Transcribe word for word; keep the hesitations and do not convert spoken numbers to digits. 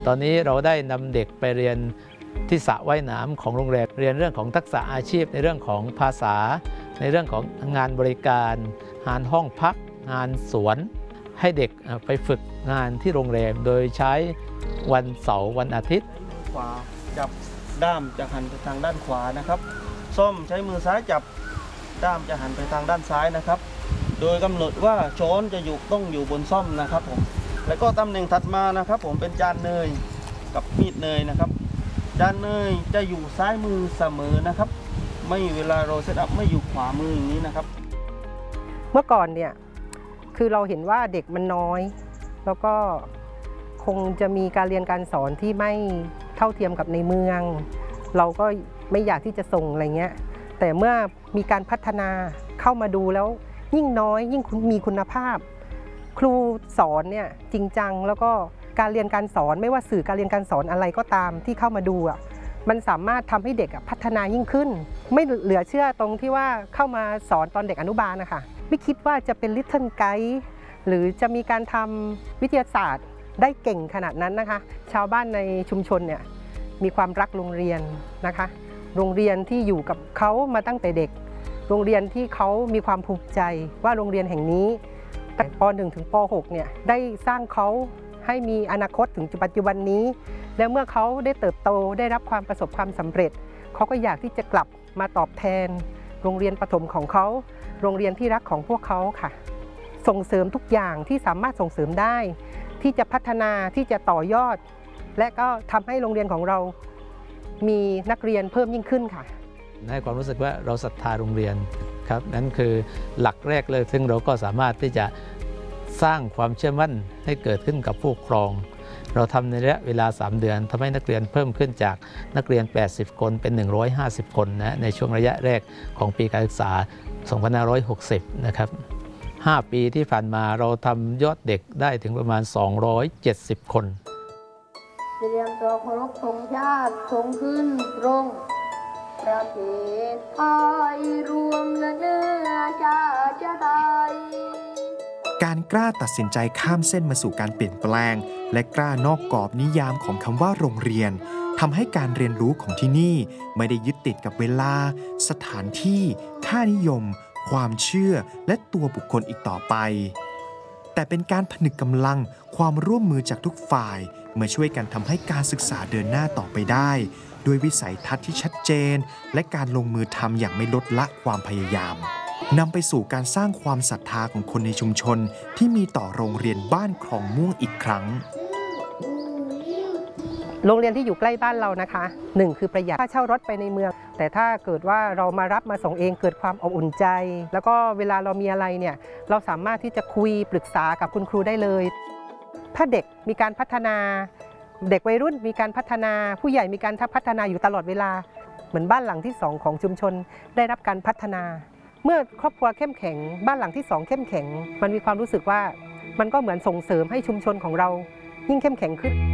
ตอนนี้เราได้นำเด็กไปเรียนที่สระว่ายน้ำของโรงแรมเรียนเรื่องของทักษะอาชีพในเรื่องของภาษาในเรื่องของงานบริการงานห้องพักงานสวนให้เด็กไปฝึกงานที่โรงแรมโดยใช้วันเสาร์วันอาทิตย์มือขวาจับด้ามจะหันไปทางด้านขวานะครับส้มใช้มือซ้ายจับด้ามจะหันไปทางด้านซ้ายนะครับโดยกำหนดว่าช้อนจะอยู่ต้องอยู่บนส้อมนะครับผมแล้วก็ตำแหน่งถัดมานะครับผมเป็นจานเนยกับมีดเนยนะครับจานเนยจะอยู่ซ้ายมือเสมอนะครับไม่เวลาเราเซตอัพไม่อยู่ขวามืออย่างนี้นะครับเมื่อก่อนเนี่ยคือเราเห็นว่าเด็กมันน้อยแล้วก็คงจะมีการเรียนการสอนที่ไม่เท่าเทียมกับในเมืองเราก็ไม่อยากที่จะส่งอะไรเงี้ยแต่เมื่อมีการพัฒนาเข้ามาดูแล้วยิ่งน้อยยิ่งมีคุณภาพครูสอนเนี่ยจริงจังแล้วก็การเรียนการสอนไม่ว่าสื่อการเรียนการสอนอะไรก็ตามที่เข้ามาดูอ่ะมันสามารถทำให้เด็กพัฒนายิ่งขึ้นไม่เหลือเชื่อตรงที่ว่าเข้ามาสอนตอนเด็กอนุบาลนะคะไม่คิดว่าจะเป็น Little Guide หรือจะมีการทำวิทยาศาสตร์ได้เก่งขนาดนั้นนะคะชาวบ้านในชุมชนเนี่ยมีความรักโรงเรียนนะคะโรงเรียนที่อยู่กับเขามาตั้งแต่เด็กโรงเรียนที่เขามีความภูมิใจว่าโรงเรียนแห่งนี้แต่ป หนึ่ง ถึงป หก เนี่ยได้สร้างเขาให้มีอนาคตถึงปัจจุบันนี้และเมื่อเขาได้เติบโตได้รับความประสบความสำเร็จเขาก็อยากที่จะกลับมาตอบแทนโรงเรียนประถมของเขาโรงเรียนที่รักของพวกเขาค่ะส่งเสริมทุกอย่างที่สามารถส่งเสริมได้ที่จะพัฒนาที่จะต่อยอดและก็ทำให้โรงเรียนของเรามีนักเรียนเพิ่มยิ่งขึ้นค่ะให้ความรู้สึกว่าเราศรัทธาโรงเรียนครับนั่นคือหลักแรกเลยซึ่งเราก็สามารถที่จะสร้างความเชื่อมั่นให้เกิดขึ้นกับผู้ปกครองเราทำในระยะเวลาสามเดือนทำให้นักเรียนเพิ่มขึ้นจากนักเรียนแปดสิบคนเป็นหนึ่งร้อยห้าสิบคนนะในช่วงระยะแรกของปีการศึกษาสองพันห้าร้อยหกสิบนะครับห้าปีที่ผ่านมาเราทำยอดเด็กได้ถึงประมาณสองร้อยเจ็ดสิบคนเตรียมตัวเคารพธงชาติทรงขึ้นตรงประเทศไทยรวมเนื้อชาติไทยการกล้าตัดสินใจข้ามเส้นมาสู่การเปลี่ยนแปลงและกล้านอกกรอบนิยามของคำว่าโรงเรียนทำให้การเรียนรู้ของที่นี่ไม่ได้ยึดติดกับเวลาสถานที่ค่านิยมความเชื่อและตัวบุคคลอีกต่อไปแต่เป็นการผนึกกำลังความร่วมมือจากทุกฝ่ายมาช่วยกันทำให้การศึกษาเดินหน้าต่อไปได้ด้วยวิสัยทัศน์ที่ชัดเจนและการลงมือทำอย่างไม่ลดละความพยายามนำไปสู่การสร้างความศรัทธาของคนในชุมชนที่มีต่อโรงเรียนบ้านคลองม่วงอีกครั้งโรงเรียนที่อยู่ใกล้บ้านเรานะคะหนึ่งคือประหยัดค่าเช่ารถไปในเมืองแต่ถ้าเกิดว่าเรามารับมาส่งเองเกิดความอบอุ่นใจแล้วก็เวลาเรามีอะไรเนี่ยเราสามารถที่จะคุยปรึกษากับคุณครูได้เลยถ้าเด็กมีการพัฒนาเด็กวัยรุ่นมีการพัฒนาผู้ใหญ่มีการพัฒนาอยู่ตลอดเวลาเหมือนบ้านหลังที่สองของชุมชนได้รับการพัฒนาเมื่อครอบครัวเข้มแข็งบ้านหลังที่สองเข้มแข็งมันมีความรู้สึกว่ามันก็เหมือนส่งเสริมให้ชุมชนของเรายิ่งเข้มแข็งขึ้น